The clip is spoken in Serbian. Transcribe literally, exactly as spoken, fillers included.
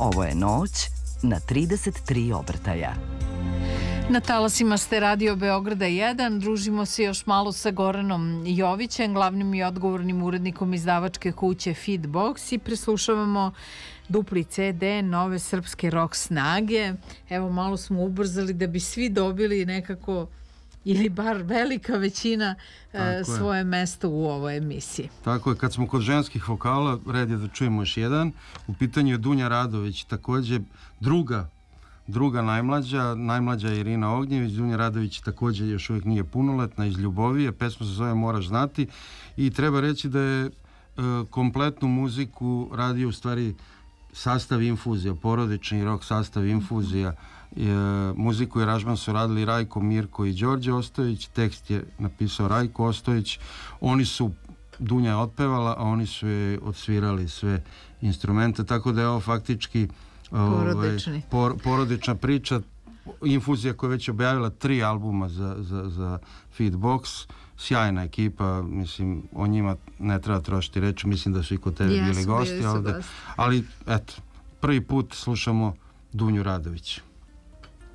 Ovo je noć na trideset tri obrtaja. Na talasima ste Radio Beograda jedan, družimo se još malo sa Goranom Jovićem, glavnim i odgovornim urednikom izdavačke kuće Feedbox, i preslušavamo dupli ce de nove srpske rock snage. Evo, malo smo ubrzali da bi svi dobili nekako, ili bar velika većina, e, svoje mesto u ovoj emisiji. Tako je, kad smo kod ženskih vokala, red je da čujemo još jedan. U pitanju je Dunja Radović, takođe druga druga najmlađa, najmlađa je Irina Ognjević. Dunja Radović takođe još uvijek nije punoletna, iz Ljubovije, pesma se zove Moraš znati, i treba reći da je e, kompletnu muziku radio u stvari sastav Infuzija, porodični rock sastav Infuzija. E, muziku i aranžman su radili Rajko, Mirko i Đorđe Ostojić, tekst je napisao Rajko Ostojić, oni su, Dunja je otpevala, a oni su je odsvirali sve instrumente, tako da je ovo faktički Porodični. Por, porodična priča. Infuzija koja je već objavila tri albuma za, za, za Feedbox, sjajna ekipa, mislim, o njima ne treba trošiti reći, mislim da su i kod tebe yes, bili gosti ovde, ali eto, prvi put slušamo Dunju Radović.